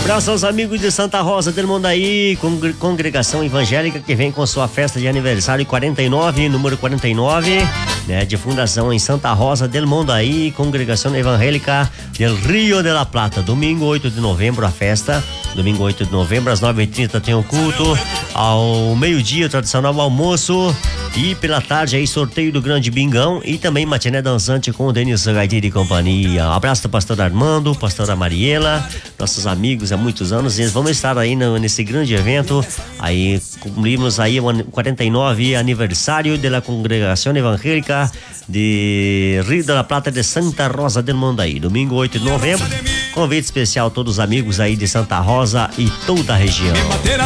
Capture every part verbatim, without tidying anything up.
Abraço aos amigos de Santa Rosa del Mondaí, congregação evangélica que vem com sua festa de aniversário quarenta e nove, número quarenta e nove, né, de fundação em Santa Rosa del Mondaí, congregação evangélica del Rio de la Plata. Domingo oito de novembro a festa, domingo oito de novembro às nove e trinta tem o culto, ao meio-dia o tradicional almoço e pela tarde aí sorteio do grande bingão e também matiné dançante com o Denilson Gaitiri e companhia. Um abraço do pastor Armando, pastora Mariela, nossos amigos há muitos anos, e eles vão estar aí no, nesse grande evento. Aí cumprimos aí o quarenta e nove aniversário da congregação evangélica de Rio de la Plata de Santa Rosa del Mondaí, domingo oito de novembro. Convite especial a todos os amigos aí de Santa Rosa e toda a região.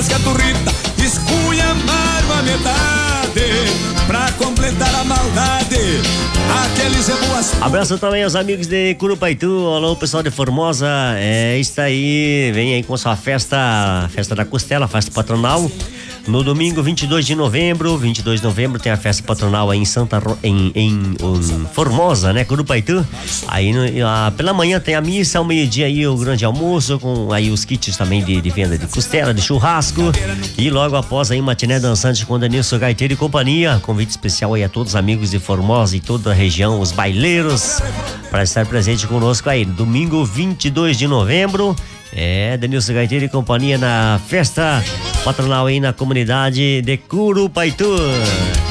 Pra completar a maldade, aqueles é boas. Abraço também aos amigos de Curupaitu, alô pessoal de Formosa, é isso aí, vem aí com sua festa, festa da costela, festa patronal. No domingo vinte e dois de novembro, vinte e dois de novembro tem a festa patronal aí em Santa Ro... em, em, em Formosa, né, Curupaitu. Aí no, a, pela manhã tem a missa, ao meio-dia aí o grande almoço com aí os kits também de, de venda de costela, de churrasco, e logo após aí matiné dançante com Denilson Gaitiri e companhia. Convite especial aí a todos os amigos de Formosa e toda a região, os baileiros, para estar presente conosco aí domingo vinte e dois de novembro. É, Denilson Gaitiri e companhia na festa patronal aí na comunidade de Curupaitu.